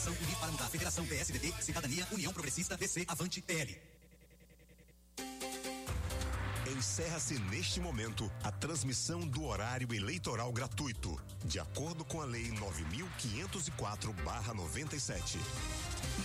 Unir para mudar. Federação PSDB, Cidadania, União Progressista, DC, Avante, PL. Encerra-se neste momento a transmissão do horário eleitoral gratuito, de acordo com a Lei 9.504/97.